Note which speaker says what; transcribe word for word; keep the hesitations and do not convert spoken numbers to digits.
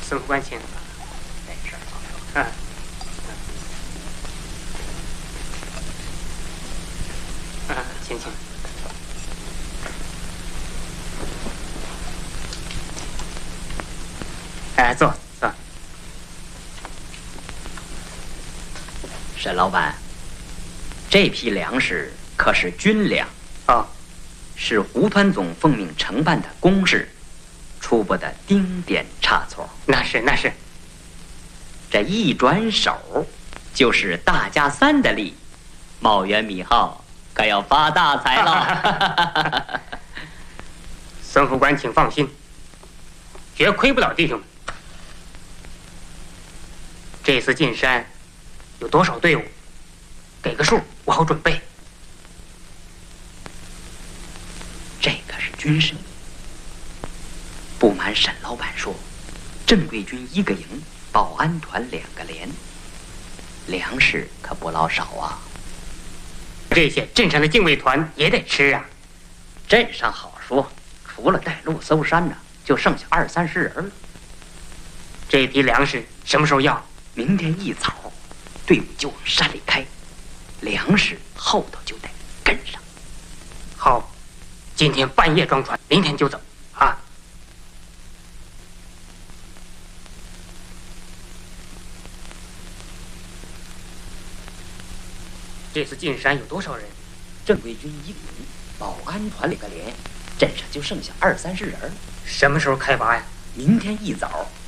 Speaker 1: 孙副官请。
Speaker 2: 没事，好说。
Speaker 1: 啊。啊，请请。哎，坐坐。
Speaker 2: 沈老板，这批粮食可是军粮。
Speaker 1: 哦。
Speaker 2: 是胡团总奉命承办的公事，出不得丁点差错。
Speaker 1: 那是那是。
Speaker 2: 这一转手就是大家三的利，茂源米号可要发大财了。
Speaker 1: 孙副官，请放心，绝亏不了弟兄们。这次进山有多少队伍？给个数，我好准备。
Speaker 2: 这可是军事。不瞒沈老板说，正规军一个营，保安团两个连，粮食可不老少啊。
Speaker 1: 这些镇上的禁卫团也得吃啊。
Speaker 2: 镇上好说，除了带路搜山呢，就剩下二三十人了。
Speaker 1: 这批粮食什么时候要？
Speaker 2: 明天一早，队伍就往山里开，粮食后头就得跟上。
Speaker 1: 好。今天半夜装船，明天就走啊！这次进山有多少人？
Speaker 2: 正规军一个营，保安团两个连，镇上就剩下二三十人。
Speaker 1: 什么时候开拔呀？
Speaker 2: 明天一早